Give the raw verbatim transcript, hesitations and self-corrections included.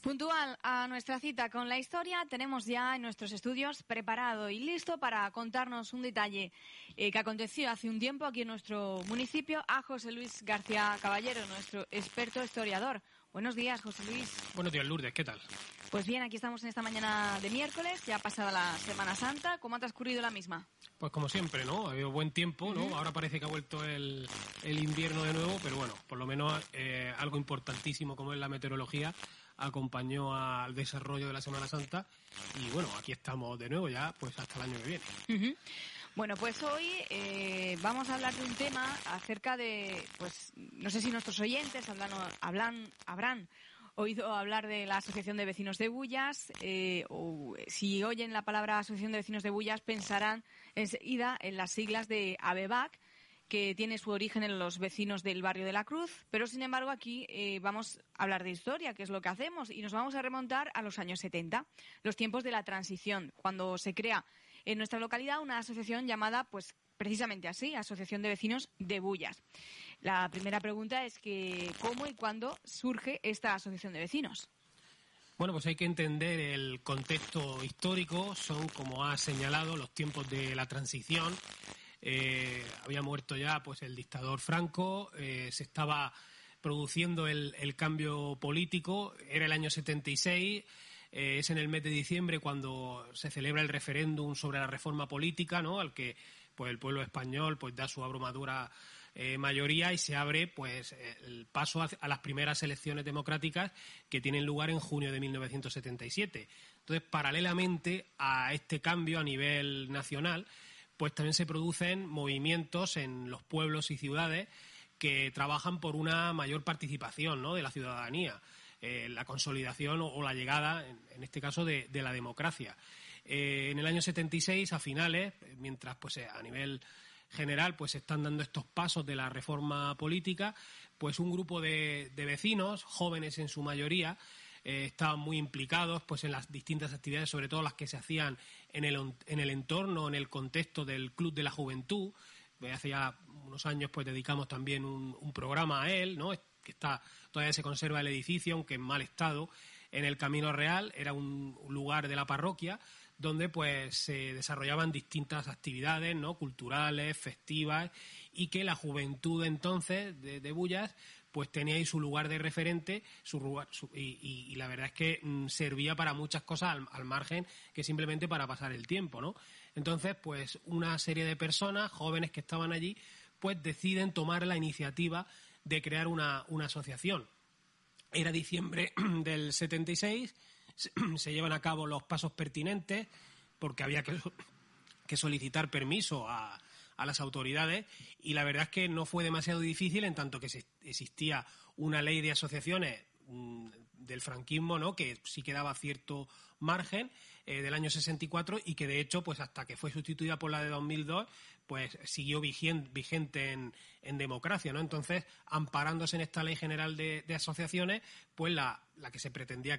Puntual a nuestra cita con la historia, tenemos ya en nuestros estudios preparado y listo para contarnos un detalle eh, que aconteció hace un tiempo aquí en nuestro municipio a José Luis García Caballero, nuestro experto historiador. Buenos días, José Luis. Buenos días, Lourdes, ¿qué tal? Pues bien, aquí estamos en esta mañana de miércoles, ya pasada la Semana Santa. ¿Cómo ha transcurrido la misma? Pues como siempre, ¿no? Ha habido buen tiempo, ¿no? Uh-huh. Ahora parece que ha vuelto el, el invierno de nuevo, pero bueno, por lo menos eh, algo importantísimo como es la meteorología acompañó al desarrollo de la Semana Santa y bueno, aquí estamos de nuevo ya pues hasta el año que viene. Uh-huh. Bueno, pues hoy eh, vamos a hablar de un tema acerca de, pues no sé si nuestros oyentes hablan, hablan, habrán oído hablar de la Asociación de Vecinos de Bullas, eh, o si oyen la palabra Asociación de Vecinos de Bullas pensarán enseguida en las siglas de AVEVAC, que tiene su origen en los vecinos del barrio de la Cruz, pero sin embargo aquí eh, vamos a hablar de historia, que es lo que hacemos, y nos vamos a remontar a los años setenta, los tiempos de la transición, cuando se crea en nuestra localidad una asociación llamada, pues precisamente así, Asociación de Vecinos de Bullas. La primera pregunta es que ¿cómo y cuándo surge esta asociación de vecinos? Bueno, pues hay que entender el contexto histórico, son, como ha señalado, los tiempos de la transición. Eh, había muerto ya pues el dictador Franco, eh, se estaba produciendo el, el cambio político, era el año setenta y seis, eh, es en el mes de diciembre cuando se celebra el referéndum sobre la reforma política, ¿no? Al que pues el pueblo español pues da su abrumadora eh, mayoría y se abre pues el paso a, a las primeras elecciones democráticas que tienen lugar en junio de mil novecientos setenta y siete. Entonces, paralelamente a este cambio a nivel nacional, pues también se producen movimientos en los pueblos y ciudades que trabajan por una mayor participación, ¿no?, de la ciudadanía, eh, la consolidación o, o la llegada, en, en este caso, de, de la democracia. Eh, en el año setenta y seis, a finales, mientras pues a nivel general pues se están dando estos pasos de la reforma política, pues un grupo de, de vecinos, jóvenes en su mayoría, Eh, estaban muy implicados pues en las distintas actividades, sobre todo las que se hacían en el, en el entorno, en el contexto del Club de la Juventud. Hace ya unos años pues dedicamos también un, un programa a él, ¿no?, que está todavía se conserva el edificio, aunque en mal estado, en el Camino Real. Era un, un lugar de la parroquia donde pues se desarrollaban distintas actividades, ¿no?, culturales, festivas, y que la juventud entonces de, de Bullas pues tenía ahí su lugar de referente, su lugar, su, y, y, y la verdad es que mm, servía para muchas cosas al, al margen que simplemente para pasar el tiempo, ¿no? Entonces, pues una serie de personas, jóvenes que estaban allí, pues deciden tomar la iniciativa de crear una, una asociación. Era diciembre del setenta y seis, se, se llevan a cabo los pasos pertinentes porque había que, que solicitar permiso a a las autoridades, y la verdad es que no fue demasiado difícil en tanto que se, existía una ley de asociaciones mmm, del franquismo, ¿no?, que sí que daba cierto margen, eh, del año sesenta y cuatro, y que de hecho pues hasta que fue sustituida por la de dos mil dos pues siguió vigente, vigente en, en democracia, ¿no? Entonces, amparándose en esta ley general de, de asociaciones, pues la, la que se pretendía